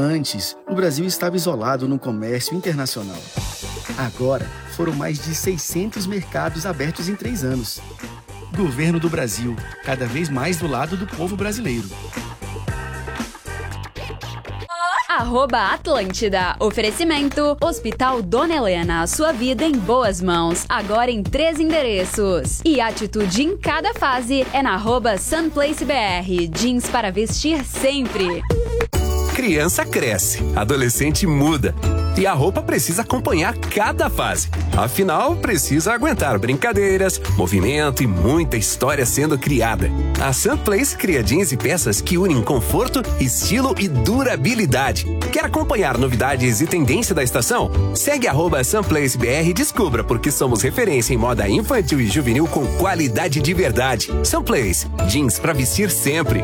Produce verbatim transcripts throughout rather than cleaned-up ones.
Antes, o Brasil estava isolado no comércio internacional. Agora, foram mais de seiscentos mercados abertos em três anos. Governo do Brasil, cada vez mais do lado do povo brasileiro. Arroba Atlântida. Oferecimento Hospital Dona Helena. Sua vida em boas mãos. Agora em três endereços. E atitude em cada fase é na arroba SunPlaceBR. Jeans para vestir sempre. Criança cresce, adolescente muda. E a roupa precisa acompanhar cada fase. Afinal, precisa aguentar brincadeiras, movimento e muita história sendo criada. A SunPlace cria jeans e peças que unem conforto, estilo e durabilidade. Quer acompanhar novidades e tendência da estação? Segue arroba SunPlaceBR e descubra porque somos referência em moda infantil e juvenil com qualidade de verdade. SunPlace, jeans pra vestir sempre.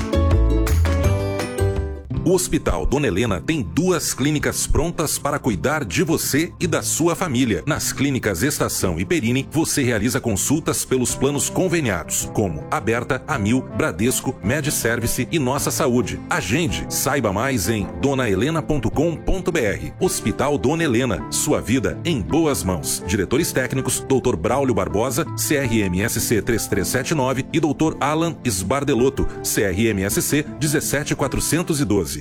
O Hospital Dona Helena tem duas clínicas prontas para cuidar de você e da sua família. Nas clínicas Estação e Perini, você realiza consultas pelos planos conveniados, como Aberta, Amil, Bradesco, MedService e Nossa Saúde. Agende, saiba mais em dona helena ponto com ponto br. Hospital Dona Helena, sua vida em boas mãos. Diretores técnicos, doutor Braulio Barbosa, C R M S C três três sete nove e doutor Alan Sbardelotto, C R M S C um sete quatrocentos e doze.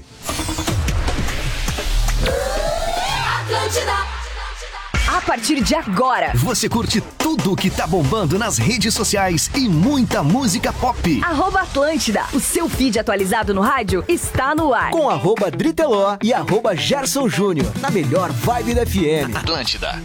A partir de agora, você curte tudo o que tá bombando nas redes sociais e muita música pop. Arroba Atlântida, o seu feed atualizado no rádio está no ar. Com arroba Driteló e arroba Gerson Júnior, na melhor vibe da F M. Atlântida.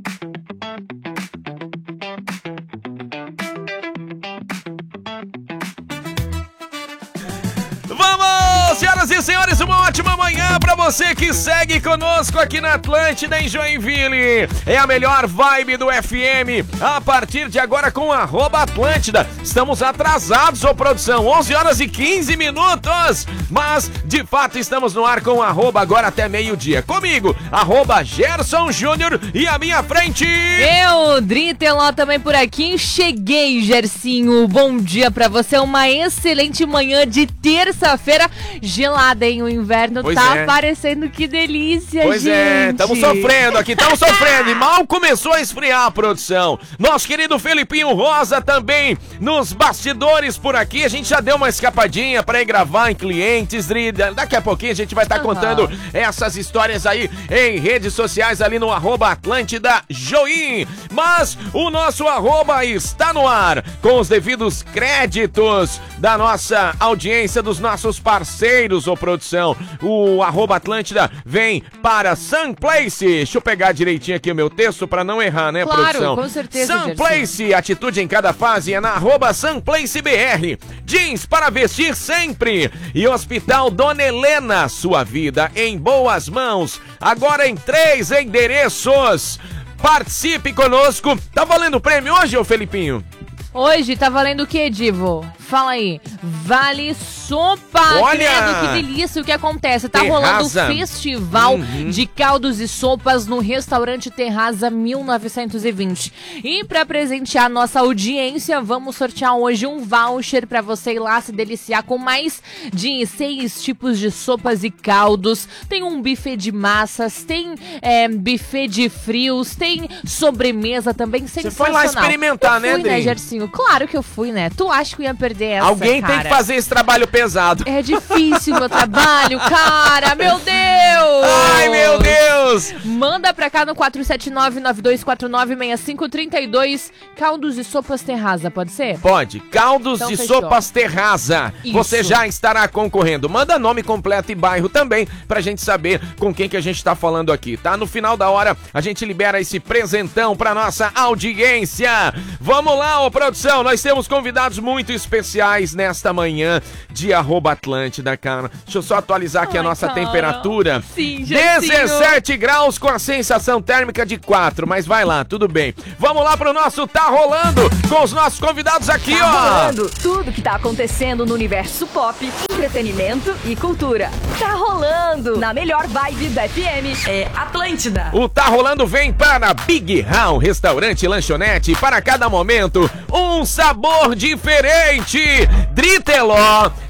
Vamos, senhoras e senhores, uma ótima manhã pra você que segue conosco aqui na Atlântida em Joinville. É a melhor vibe do F M, a partir de agora com arroba Atlântida. Estamos atrasados, ô produção, onze horas e quinze minutos, mas de fato estamos no ar com arroba agora até meio-dia. Comigo, arroba Gerson Júnior e à minha frente... Eu, Driteló, também por aqui. Cheguei, Gercinho. Bom dia pra você, uma excelente manhã de terça-feira gelada, hein? O inverno pois tá é. aparecendo, que delícia, pois gente. Pois é, estamos sofrendo aqui, estamos sofrendo e mal começou a esfriar a produção. Nosso querido Felipinho Rosa também nos bastidores por aqui. A gente já deu uma escapadinha pra ir gravar em clientes. Daqui a pouquinho a gente vai estar tá uhum. contando essas histórias aí em redes sociais ali no arroba Atlântida Join. Mas o nosso arroba está no ar com os devidos créditos da nossa audiência, dos nossos parceiros, ô produção. O arroba Atlântida vem para SunPlace. Deixa eu pegar direitinho aqui o meu texto para não errar, né, claro, produção? Com certeza. SunPlace, atitude em cada fase é na arroba SunPlaceBR. Jeans para vestir sempre. E Hospital Dona Helena, sua vida em boas mãos. Agora em três endereços. Participe conosco. Tá valendo prêmio hoje, ô Felipinho? Hoje tá valendo o que, Divo? Fala aí. Vale sopa. Olha! Credo, que delícia. O que acontece? Tá Terraza. rolando o festival uhum. de caldos e sopas no restaurante Terraza mil novecentos e vinte. E pra presentear a nossa audiência, vamos sortear hoje um voucher pra você ir lá se deliciar com mais de seis tipos de sopas e caldos. Tem um buffet de massas, tem é, buffet de frios, tem sobremesa também, sensacional. Você foi lá experimentar, eu né, fui, Dri? né, Gercinho? Claro que eu fui, né? Tu acha que eu ia perder essa, Alguém cara? tem que fazer esse trabalho pesado. É difícil meu trabalho, cara. Meu Deus! Ai, meu Deus! Manda pra cá no quatro sete nove, nove dois quatro nove, seis cinco três dois. Caldos e sopas Terraza, pode ser? Pode. Caldos Então de fechou. sopas Terraza. Isso. Você já estará concorrendo. Manda nome completo e bairro também, pra gente saber com quem que a gente tá falando aqui, tá? No final da hora, a gente libera esse presentão pra nossa audiência. Vamos lá, ô produção. Nós temos convidados muito especiais nesta manhã de arroba Atlântida, cara. Deixa eu só atualizar aqui Ai, a nossa cara. temperatura. Sim, Gercinho. dezessete graus com a sensação térmica de quatro, mas vai lá, tudo bem. Vamos lá pro nosso Tá Rolando com os nossos convidados aqui, tá ó. Tá rolando tudo que tá acontecendo no universo pop, entretenimento e cultura. Tá rolando na melhor vibe da F M. É Atlântida. O Tá Rolando vem para Big Hall, restaurante e lanchonete. Para cada momento, um sabor diferente. Driteló,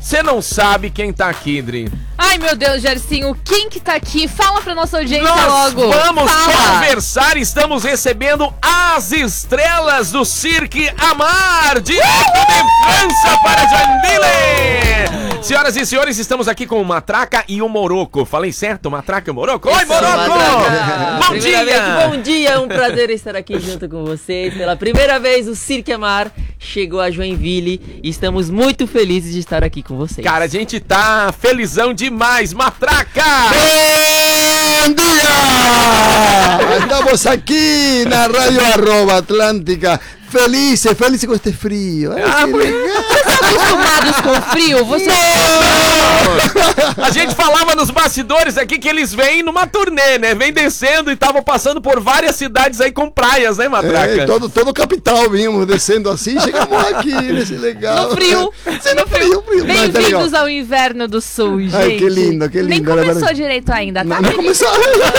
Você não sabe quem tá aqui, Dri. Ai, meu Deus, Gercinho, quem que tá aqui? Fala pra nossa audiência Nós logo. vamos Fala. conversar, estamos recebendo as estrelas do Cirque Amar, direto de França para Joinville. Senhoras e senhores, estamos aqui com o Matraca e o Moroco. Falei certo, Matraca e o Moroco? Oi, Moroco! Bom dia! Bom dia, é um prazer estar aqui junto com vocês. Pela primeira vez o Cirque Amar chegou a Joinville e estamos muito felizes de estar aqui com vocês. Cara, a gente tá felizão demais, Matraca! Bom dia! Estamos aqui na Rádio Arroba Atlântica. Felices, felices com este frio. Ai, Ah, que por- legal. Acostumados com frio? Você... A gente falava nos bastidores aqui que eles vêm numa turnê, né? Vem descendo e estavam passando por várias cidades aí com praias, né, Matraca? É, todo, todo capital vimos descendo assim, chegamos aqui, nesse legal. No frio. Sim, no frio, frio. Mas tá legal. Bem-vindos ao inverno do sul, gente. Ai, que lindo, que lindo. Nem la começou verdad. direito ainda, tá? Não, não começou.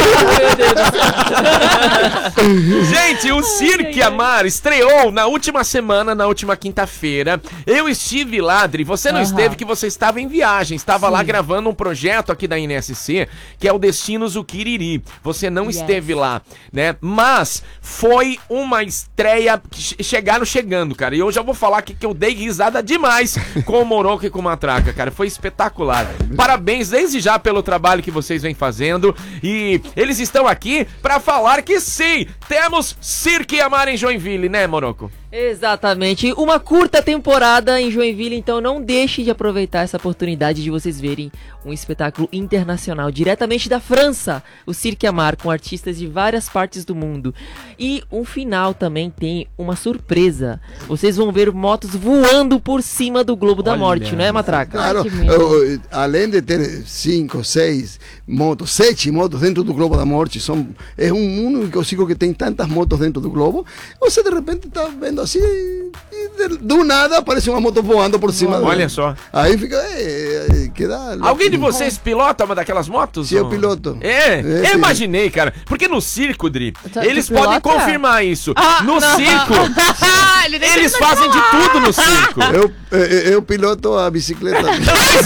Gente, o Cirque Amar estreou na última semana, na última quinta-feira. Eu estive lá, Adri, você não Aham. esteve, que você estava em viagem, estava Sim. lá gravando um projeto aqui da N S C, que é o Destinos Uquiriri. Você não Yes. esteve lá, né? Mas foi uma estreia, que che- chegaram chegando, cara. E eu já vou falar aqui que eu dei risada demais com o Moroco e com o Matraca, cara. Foi espetacular. Parabéns desde já pelo trabalho que vocês vêm fazendo. E eles estão aqui pra falar que sim, temos Cirque Amar em Joinville, né, Moroco? Exatamente, uma curta temporada em Joinville, então não deixe de aproveitar essa oportunidade de vocês verem um espetáculo internacional diretamente da França, o Cirque Amar, com artistas de várias partes do mundo. E um final também tem uma surpresa. Vocês vão ver motos voando por cima do Globo da Olha. Morte, não é, Matraca? Claro, que medo. eu- eu- além de ter cinco, seis motos, sete motos dentro do Globo da Morte, são, é um único circo que tem tantas motos dentro do Globo, você de repente está vendo assim e de- do nada aparece uma moto voando por cima. Olha só. Aí fica, é, é, queda Alguém de vocês pilota uma daquelas motos? Sim, eu Ou- piloto. É, É, eu sim. imaginei, cara. Porque no circo, Dri, Tu- eles tu podem pilota? confirmar isso. Ah, no não. circo, Ele nem eles terminou fazem de tudo no circo. Eu, eu, eu piloto a bicicleta. Na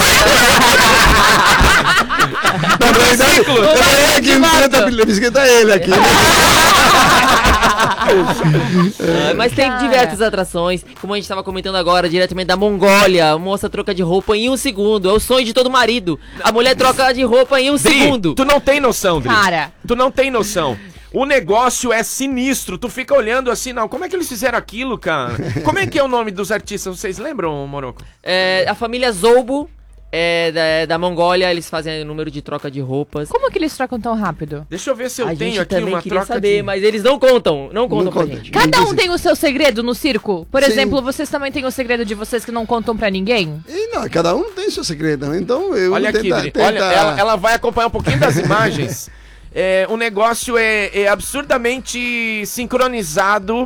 verdade, Ciclo. na verdade, quem pilota a bicicleta é ele aqui. Né? Ah, mas tem Cara. diversas atrações, como a gente estava comentando agora, diretamente da Mongólia. A moça troca de roupa em um segundo. É o sonho de todo marido. A mulher troca de roupa em um Dri, segundo. tu não tem noção, Dri. Cara. Tu não tem noção. O negócio é sinistro. Tu fica olhando assim, não. Como é que eles fizeram aquilo, cara? Como é que é o nome dos artistas? Vocês lembram, Moroco? É, a família Zobo é, da, da Mongólia, eles fazem o número de troca de roupas. Como que eles trocam tão rápido? Deixa eu ver se eu a tenho gente aqui também uma queria troca saber, de... mas eles não contam. Não contam Não pra conta. gente. Cada um Sim. tem o seu segredo no circo? Por Sim. exemplo, vocês também têm o segredo de vocês que não contam pra ninguém? E não, cada um tem seu segredo, né? Então eu Olha aqui, tenta, Dri. tenta... Olha, ela, ela vai acompanhar um pouquinho das imagens. É, o negócio é, é absurdamente sincronizado.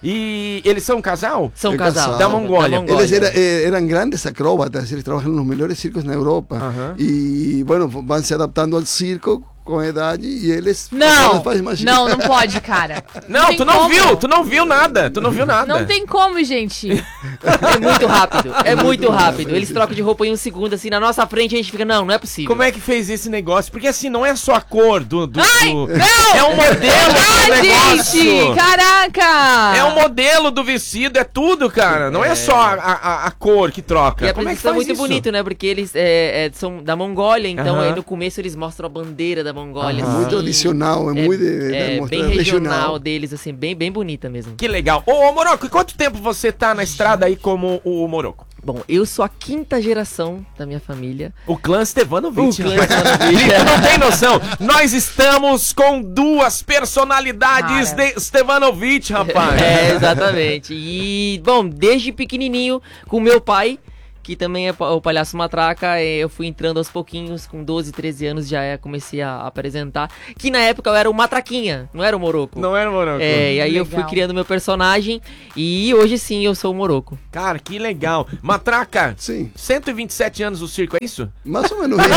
E eles são um casal? São É casal. casal. Da Mongólia. Eles era, eh, eran grandes acróbatas, eles trabajan nos melhores circos na Europa. Aham. E, bueno, vão se adaptando ao circo com a idade e eles... Não, eles fazem magia. não, não pode, cara. Não, tem tu não como. viu, tu não viu nada, tu não viu nada. Não tem como, gente. É muito rápido. É muito rápido. Eles trocam de roupa em um segundo, assim, na nossa frente a gente fica, não, não é possível. Como é que fez esse negócio? Porque assim, não é só a cor do... do, Ai, do- não! É um modelo do Ai, negócio. gente! Caraca! É o modelo do vestido, é tudo, cara. Não é, só a, a, a cor que troca. E a Como é que apresentação é faz muito isso? bonito, né? Porque eles é, é, são da Mongólia, então Aham. aí no começo eles mostram a bandeira da Mongólia. Aham. assim. Muito tradicional, é, muito de, de é, mostrar bem regional regional. deles, assim, bem, bem bonita mesmo. Que legal. Ô, ô, Moroco, e quanto tempo você tá na estrada aí como o Moroco? Bom, eu sou a quinta geração da minha família. O clã Stevanovic. O clã rapaz. Stevanovic. Tu não tem noção. Nós estamos com duas personalidades Cara. de Stevanovic, rapaz. É, exatamente. E, bom, desde pequenininho, com meu pai, que também é pa- o Palhaço Matraca, eh, eu fui entrando aos pouquinhos, com doze, treze anos já eh, comecei a apresentar. Que na época eu era o Matraquinha, não era o Moroco. Não era, Moroco? É, e aí eu fui Legal. criando meu personagem e hoje sim eu sou o Moroco. Cara, que legal. Matraca, Sim, cento e vinte e sete anos do circo, é isso? mais ou menos isso.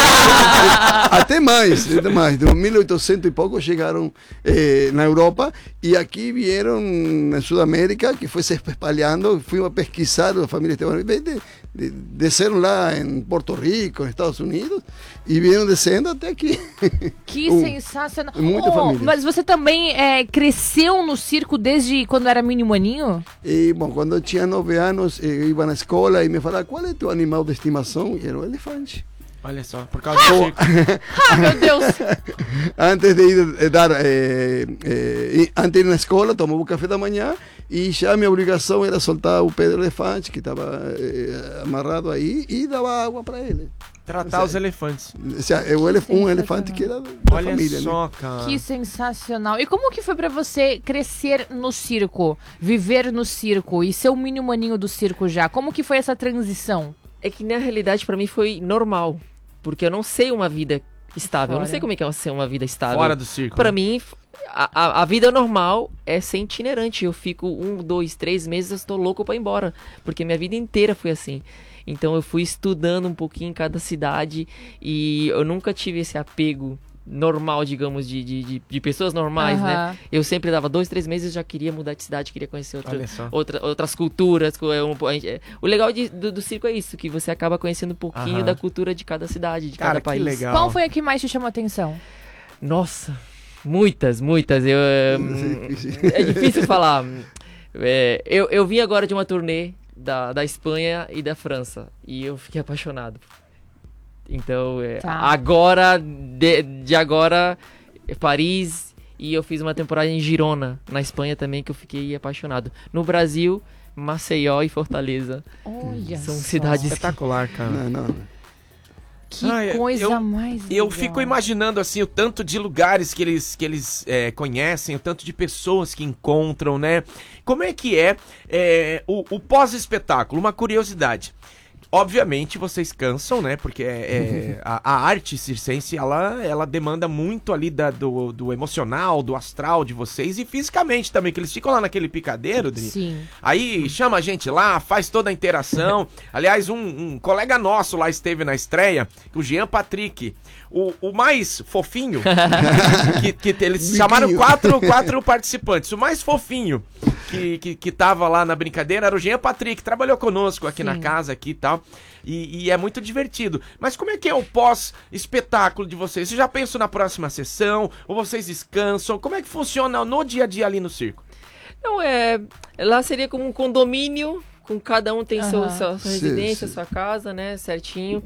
Até mais, até mais. De mil e oitocentos e pouco chegaram eh, na Europa e aqui vieram na Sudamérica, que foi se espalhando. Fui a pesquisar a família Esteban. De, de, desceram lá em Porto Rico, nos Estados Unidos, e vieram descendo até aqui. Que um, sensacional. Muita oh, família. Mas você também é, cresceu no circo desde quando era mini maninho? E, bom, quando eu tinha nove anos, eu ia na escola e me falava, qual é o teu animal de estimação? E era o elefante. Olha só, por causa do circo. Ah, meu Deus! Antes de ir dar, eh, eh, antes de ir na escola, tomava o café da manhã e já minha obrigação era soltar o pé do elefante que estava eh, amarrado aí e dava água para ele. Tratar Ou os seja, elefantes. Ou seja, o elef um elefante que era da Olha família. só, né? cara. Que sensacional. E como que foi pra você crescer no circo, viver no circo e ser o mini maninho do circo já? Como que foi essa transição? É que na realidade pra mim foi normal, porque eu não sei uma vida estável. Eu não Fora. sei como é que é ser uma vida estável. Fora do circo. Pra né? mim, a, a, a vida normal é ser itinerante. Eu fico um, dois, três meses, eu estou louco pra ir embora. Porque minha vida inteira foi assim. Então eu fui estudando um pouquinho em cada cidade e eu nunca tive esse apego normal, digamos, de, de, de, de pessoas normais, Aham. né? Eu sempre dava dois, três meses e já queria mudar de cidade, queria conhecer outra, Olha só. outra, outras culturas. co- é um- a gente- é- O legal de- do, do circo é isso, que você acaba conhecendo um pouquinho Aham. da cultura de cada cidade, de Cara, cada que país. legal. Qual foi a que mais te chamou a atenção? Nossa, muitas, muitas. Eu, hum, é difícil falar. É, eu, eu vim agora de uma turnê da, da Espanha e da França. E eu fiquei apaixonado. Então, é, Tá. agora, de, de agora, é Paris. E eu fiz uma temporada em Girona, na Espanha também, que eu fiquei apaixonado. No Brasil, Maceió e Fortaleza. Olha São só. cidades Espetacular, cara. Não, não. Que Ai, coisa eu- mais Eu legal. fico imaginando assim o tanto de lugares que eles, que eles é, conhecem, o tanto de pessoas que encontram, né? Como é que é, é, o, o pós-espetáculo? Uma curiosidade. Obviamente vocês cansam, né? Porque é, é, a, a arte circense, ela, ela demanda muito ali da, do, do emocional, do astral de vocês e fisicamente também, que eles ficam lá naquele picadeiro, Dri. Sim. Aí chama a gente lá, faz toda a interação. Aliás, um, um colega nosso lá esteve na estreia, o Jean Patrick. O, o mais fofinho, que, que eles Biquinho. chamaram quatro, quatro participantes. O mais fofinho que, que, que tava lá na brincadeira era o Jean Patrick, que trabalhou conosco aqui Sim. na casa aqui e tal. E, e é muito divertido. Mas como é que é o pós-espetáculo de vocês? Vocês já pensam na próxima sessão? Ou vocês descansam? Como é que funciona no dia a dia ali no circo? Não, é. Lá seria como um condomínio, com cada um tem seu, Aham. sua, sua Sim, residência, sim. sua casa, né? Certinho.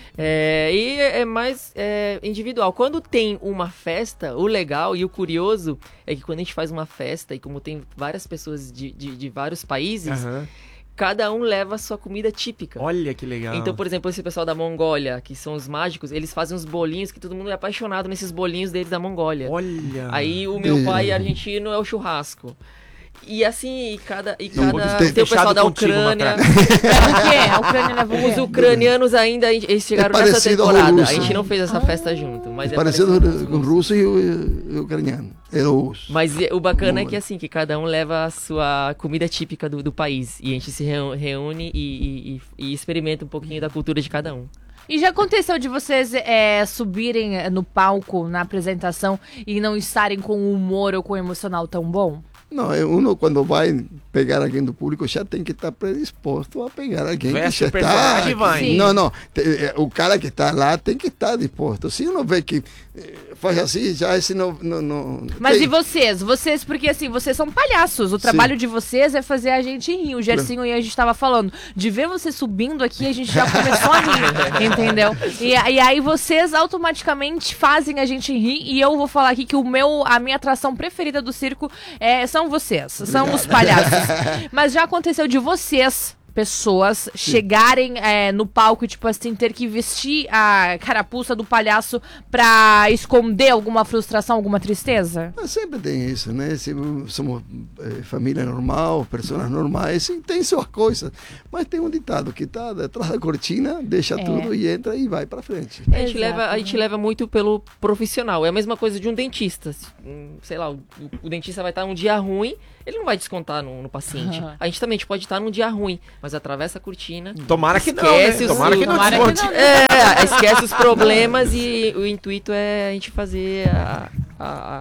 É, e é mais é, individual. Quando tem uma festa, o legal e o curioso é que quando a gente faz uma festa, e como tem várias pessoas de, de, de vários países, Aham. cada um leva a sua comida típica. Olha que legal. Então, por exemplo, esse pessoal da Mongólia, que são os mágicos, eles fazem uns bolinhos que todo mundo é apaixonado nesses bolinhos deles da Mongólia. Olha. Aí o meu É. pai argentino é o churrasco. E assim, e cada. E Não, cada tem- tem o pessoal fechado da contigo, Ucrânia. O quê? A Ucrânia leva o Os quê? ucranianos ainda, eles chegaram É nessa parecido ao temporada. russo. A gente não fez essa festa junto, mas é Parecido parecido. com o russo e o, e o ucraniano. É o russo. Mas é- o bacana é Boa. que assim, que cada um leva a sua comida típica do, do país. E a gente se reu- reúne e, e- e- e experimenta um pouquinho da cultura de cada um. E já aconteceu de vocês é, subirem é, no palco, na apresentação, e não estarem com o humor ou com o emocional tão bom? Não, é uno quando vai pegar alguém do público já tem que estar predisposto a pegar alguém Veste que já o personagem e está. vai. Sim. Não, não. te- é, O cara que está lá tem que estar disposto. Se uno vê que eh, faz assim, já esse não. não, não Mas tem- e vocês? Vocês, porque assim, vocês são palhaços. O trabalho de vocês é fazer a gente rir. O Gersinho e a gente tava falando. De ver você subindo aqui, a gente já começou a rir. Entendeu? E, e aí vocês automaticamente fazem a gente rir. E eu vou falar aqui que o meu, a minha atração preferida do circo é, são vocês. São os palhaços. Mas já aconteceu de vocês, pessoas, chegarem é, no palco e, tipo assim, ter que vestir a carapuça do palhaço pra esconder alguma frustração, alguma tristeza? Mas sempre tem isso, né? Se somos eh, família normal, pessoas normais, e tem suas coisas. Mas tem um ditado que está detrás da cortina, deixa É. tudo e entra e vai para frente. A gente, leva, a gente leva muito pelo profissional. É a mesma coisa de um dentista. Se, hum, Sei lá, o, o dentista vai estar num dia ruim, ele não vai descontar no, no paciente. Aham. A gente também a gente pode estar num dia ruim, mas atravessa a cortina. Tomara que não, né? esquece os- Tomara que não Tomara que desconte. não. É, esquece os problemas e o intuito é a gente fazer a, a, a-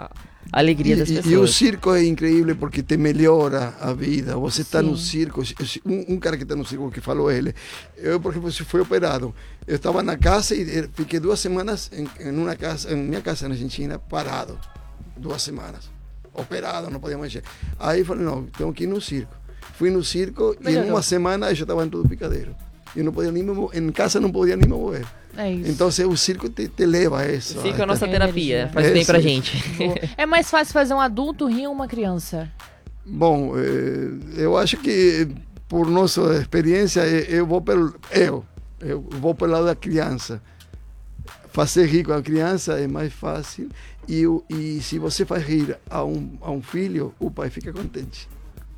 a alegria e, das e, pessoas. E o circo é incrível porque te melhora a vida. Você está no circo, um, um cara que está no circo que falou ele, eu, por exemplo, fui operado, eu estava na casa e fiquei duas semanas em, em uma casa, em minha casa na Argentina, parado, duas semanas, operado, não podia mexer. Aí falei, não, tenho que ir no circo. Fui no circo Melhorou. E em uma semana eu já estava em todo picadeiro. Eu não podia nem me mover, em casa não podia nem me mover. É isso. Então o circo te, te leva a isso. O circo é a nossa terapia, faz é, bem pra sim. gente. É mais fácil fazer um adulto rir ou uma criança? Bom, eu acho que por nossa experiência eu vou pelo eu, eu vou pelo lado da criança. Fazer rir com a criança é mais fácil e, e se você faz rir a um, a um filho, o pai fica contente.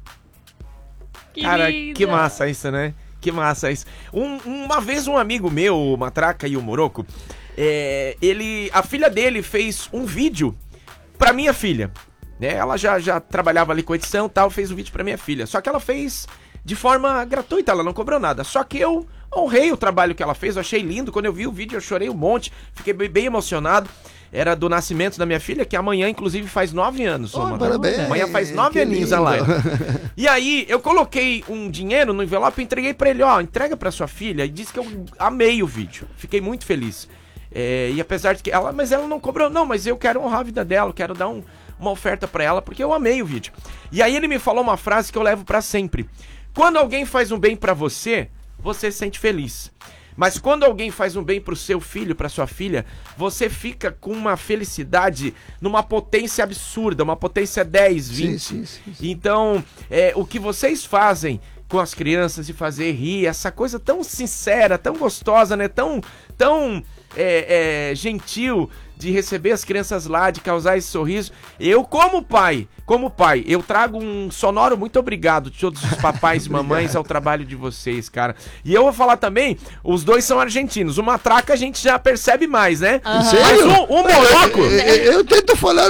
Que Cara, linda. Que massa isso, né? Que massa isso. Um, uma vez um amigo meu, o Matraca e o Moroco, é, ele, a filha dele fez um vídeo pra minha filha. Né? Ela já, já trabalhava ali com edição e tal, fez um vídeo pra minha filha. Só que ela fez de forma gratuita, ela não cobrou nada. Só que eu honrei o trabalho que ela fez, eu achei lindo. Quando eu vi o vídeo eu chorei um monte, fiquei bem, bem emocionado. Era do nascimento da minha filha, que amanhã, inclusive, faz nove anos. Oh, parabéns. Amanhã faz nove aninhos a Laila. E aí, eu coloquei um dinheiro no envelope e entreguei pra ele, ó, entrega pra sua filha. E disse que eu amei o vídeo. Fiquei muito feliz. É, e apesar de que ela, mas ela não cobrou, não, mas eu quero honrar a vida dela, quero dar um, uma oferta pra ela, porque eu amei o vídeo. E aí ele me falou uma frase que eu levo pra sempre. Quando alguém faz um bem pra você, você se sente feliz. Mas quando alguém faz um bem pro seu filho, pra sua filha, você fica com uma felicidade numa potência absurda, uma potência dez, vinte. Sim, sim, sim, sim. Então, é, o que vocês fazem com as crianças de fazer rir, essa coisa tão sincera, tão gostosa, né? Tão, tão é, é, gentil de receber as crianças lá, de causar esse sorriso. Eu, como pai, como pai, eu trago um sonoro muito obrigado de todos os papais e mamães ao trabalho de vocês, cara. E eu vou falar também, os dois são argentinos. O Matraca a gente já percebe mais, né? Uhum. Mas o, o Moroco... Eu, eu, eu tento falar... O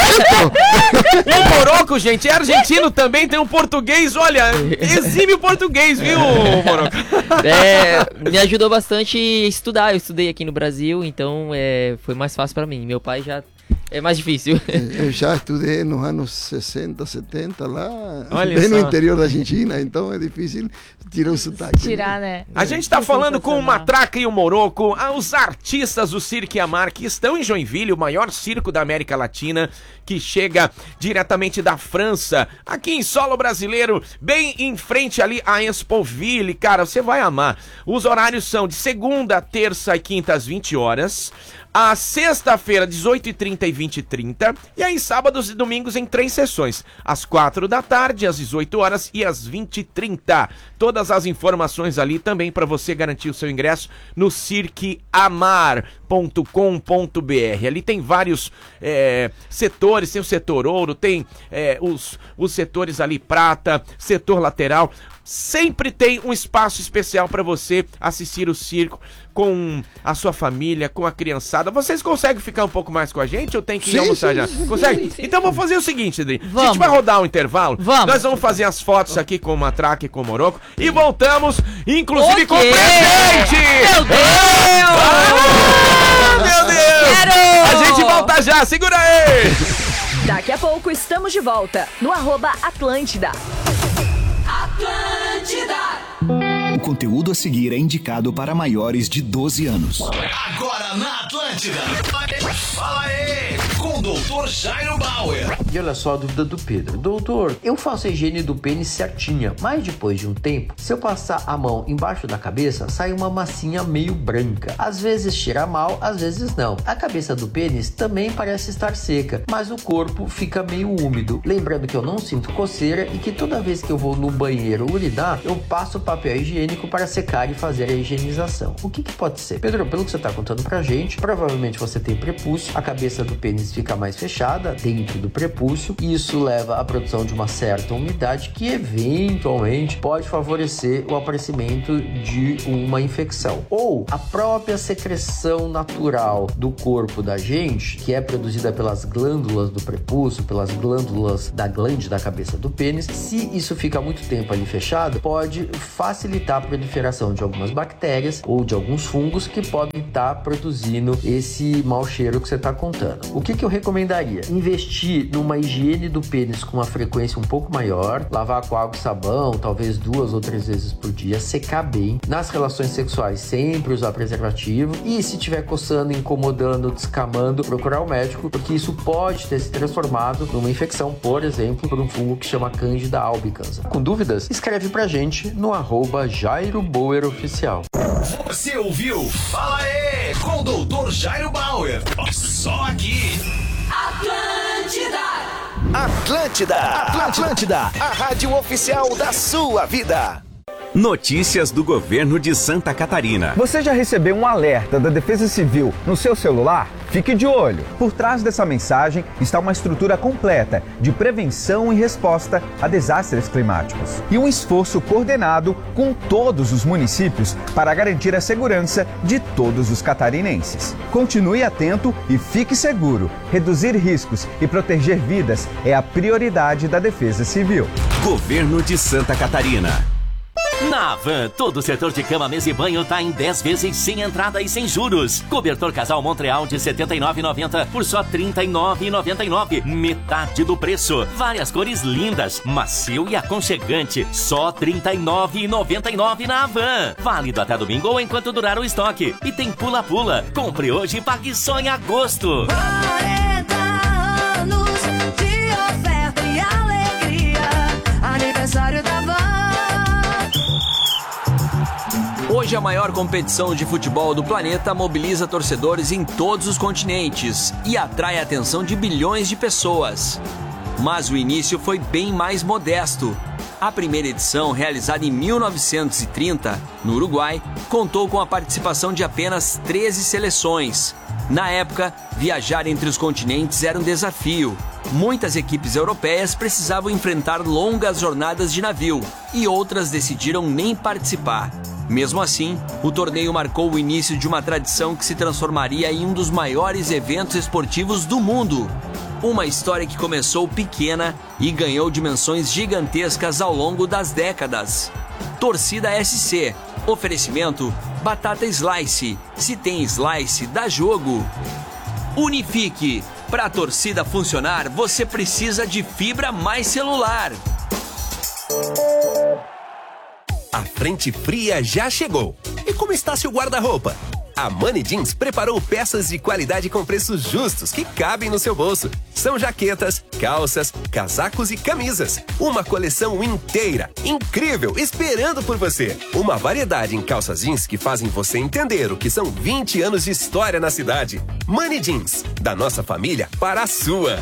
Moroco, gente, é argentino também, tem um português, olha, exime o português, viu, Moroco? É, me ajudou bastante a estudar. Eu estudei aqui no Brasil, então é, foi mais fácil pra mim. Meu pai já é mais difícil. Eu já estudei nos anos sessenta, setenta lá, olha bem só. no interior da Argentina, então é difícil tirar o sotaque. Tirar, né? A gente tá falando com o Matraca e o Moroco, os artistas do Cirque Amar, que estão em Joinville, o maior circo da América Latina, que chega diretamente da França, aqui em solo brasileiro, bem em frente ali a Expoville. Cara, você vai amar. Os horários são de segunda, terça e quinta às vinte horas, a sexta-feira, dezoito e trinta e vinte e trinta, e aí sábados e domingos em três sessões, às quatro da tarde, às dezoito horas e às vinte e trinta. Todas as informações ali também para você garantir o seu ingresso no cirque amar ponto com ponto br. Ali tem vários é, setores, tem o setor ouro, tem é, os, os setores ali prata, setor lateral. Sempre tem um espaço especial para você assistir o circo com a sua família, com a criançada. Vocês conseguem ficar um pouco mais com a gente ou tem que ir almoçar já? Consegue? Sim, sim. Então vamos fazer o seguinte, Adri. A gente vai rodar um intervalo. Vamos. Nós vamos fazer as fotos aqui com o Matraca e com o Moroco e voltamos, inclusive, O com quê? presente! Meu Deus! Ah, meu Deus! Quero! A gente volta já, segura aí! Daqui a pouco estamos de volta no arroba Atlântida. O conteúdo a seguir é indicado para maiores de doze anos. Agora na Atlântida. Fala aí, com o doutor Jairo Bauer. E olha só a dúvida do Pedro. Doutor, eu faço a higiene do pênis certinha, mas depois de um tempo, se eu passar a mão embaixo da cabeça, sai uma massinha meio branca. Às vezes cheira mal, às vezes não. A cabeça do pênis também parece estar seca, mas o corpo fica meio úmido. Lembrando que eu não sinto coceira e que toda vez que eu vou no banheiro urinar, eu passo papel higiênico para secar e fazer a higienização. O que que pode ser? Pedro, pelo que você está contando pra gente, provavelmente você tem prepúcio, a cabeça do pênis fica mais fechada dentro do prepúcio e isso leva à produção de uma certa umidade que eventualmente pode favorecer o aparecimento de uma infecção. Ou a própria secreção natural do corpo da gente, que é produzida pelas glândulas do prepúcio, pelas glândulas da glande da cabeça do pênis, se isso fica muito tempo ali fechado, pode facilitar a proliferação de algumas bactérias ou de alguns fungos que podem estar produzindo esse mau cheiro que você está contando. O que, que eu recomendaria? Investir numa higiene do pênis com uma frequência um pouco maior, lavar com água e sabão, talvez duas ou três vezes por dia, secar bem. Nas relações sexuais, sempre usar preservativo. E se estiver coçando, incomodando, descamando, procurar o médico, porque isso pode ter se transformado numa infecção, por exemplo, por um fungo que chama Candida albicans. Com dúvidas? Escreve pra gente no arroba Jairo Bauer Oficial. Você ouviu? Fala aí, com o doutor Jairo Bauer. Só aqui. Atlântida! Atlântida! Atlântida! A rádio oficial da sua vida. Notícias do governo de Santa Catarina. Você já recebeu um alerta da Defesa Civil no seu celular? Fique de olho. Por trás dessa mensagem está uma estrutura completa de prevenção e resposta a desastres climáticos e um esforço coordenado com todos os municípios para garantir a segurança de todos os catarinenses. Continue atento e fique seguro. Reduzir riscos e proteger vidas é a prioridade da Defesa Civil. Governo de Santa Catarina. Na Havan, todo o setor de cama, mesa e banho tá em dez vezes sem entrada e sem juros. Cobertor casal Montreal de setenta e nove reais e noventa centavos por só trinta e nove reais e noventa e nove centavos. Metade do preço. Várias cores lindas, macio e aconchegante. Só trinta e nove reais e noventa e nove centavos na Havan. Válido até domingo ou enquanto durar o estoque. E tem pula-pula. Compre hoje e pague só em agosto. quarenta anos de oferta e alegria. Aniversário da Havan. Hoje a maior competição de futebol do planeta mobiliza torcedores em todos os continentes e atrai a atenção de bilhões de pessoas. Mas o início foi bem mais modesto. A primeira edição, realizada em mil novecentos e trinta, no Uruguai, contou com a participação de apenas treze seleções. Na época, viajar entre os continentes era um desafio. Muitas equipes europeias precisavam enfrentar longas jornadas de navio e outras decidiram nem participar. Mesmo assim, o torneio marcou o início de uma tradição que se transformaria em um dos maiores eventos esportivos do mundo. Uma história que começou pequena e ganhou dimensões gigantescas ao longo das décadas. Torcida S C. Oferecimento: batata slice. Se tem slice, dá jogo. Unifique. Para a torcida funcionar, você precisa de fibra mais celular. A frente fria já chegou. E como está seu guarda-roupa? A Money Jeans preparou peças de qualidade com preços justos que cabem no seu bolso. São jaquetas, calças, casacos e camisas. Uma coleção inteira, incrível, esperando por você. Uma variedade em calças jeans que fazem você entender o que são vinte anos de história na cidade. Money Jeans, da nossa família para a sua.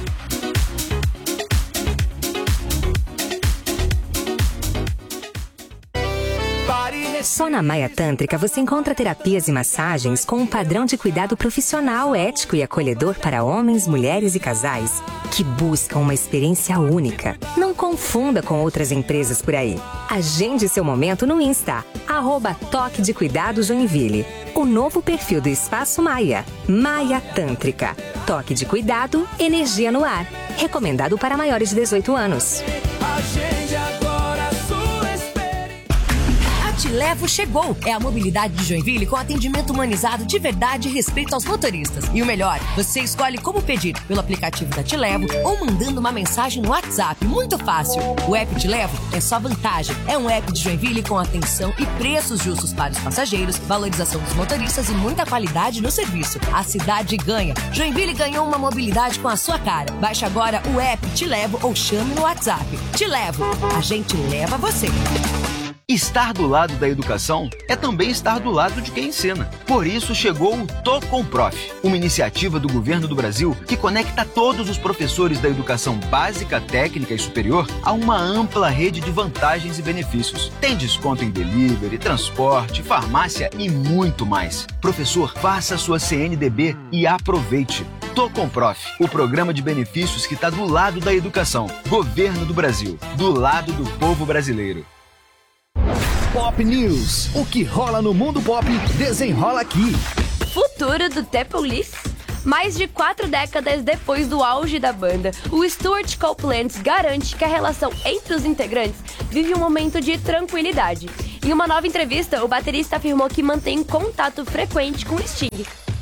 Só na Maia Tântrica você encontra terapias e massagens com um padrão de cuidado profissional, ético e acolhedor para homens, mulheres e casais que buscam uma experiência única. Não confunda com outras empresas por aí. Agende seu momento no Insta, arroba Toque de Cuidado Joinville. O novo perfil do Espaço Maia. Maia Tântrica. Toque de cuidado, energia no ar. Recomendado para maiores de dezoito anos. Agende agora a sua experiência. A Te Levo chegou. É a mobilidade de Joinville com atendimento humanizado de verdade e respeito aos motoristas. E o melhor, você escolhe como pedir, pelo aplicativo da Te Levo ou mandando uma mensagem no WhatsApp. Muito fácil. O app Te Levo é só vantagem. É um app de Joinville com atenção e preços justos para os passageiros, valorização dos motoristas e muita qualidade no serviço. A cidade ganha. Joinville ganhou uma mobilidade com a sua cara. Baixe agora o app Te Levo ou chame no WhatsApp. Te Levo. A gente leva você. Estar do lado da educação é também estar do lado de quem ensina. Por isso chegou o Tô com Prof, uma iniciativa do governo do Brasil que conecta todos os professores da educação básica, técnica e superior a uma ampla rede de vantagens e benefícios. Tem desconto em delivery, transporte, farmácia e muito mais. Professor, faça sua C N D B e aproveite. Tô com Prof, o programa de benefícios que está do lado da educação. Governo do Brasil, do lado do povo brasileiro. Pop News. O que rola no mundo pop, desenrola aqui. Futuro do Temple Leaf. Mais de quatro décadas depois do auge da banda, o Stuart Copeland garante que a relação entre os integrantes vive um momento de tranquilidade. Em uma nova entrevista, o baterista afirmou que mantém contato frequente com Sting.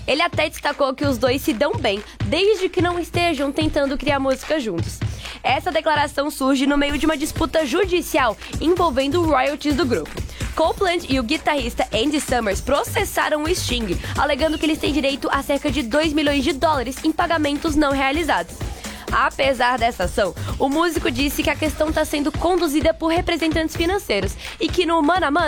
Ele até destacou que os dois se dão bem, desde que não estejam tentando criar música juntos. Essa declaração surge no meio de uma disputa judicial envolvendo royalties do grupo. Copeland e o guitarrista Andy Summers processaram o Sting, alegando que eles têm direito a cerca de dois milhões de dólares em pagamentos não realizados. Apesar dessa ação, o músico disse que a questão está sendo conduzida por representantes financeiros e que no mano a mano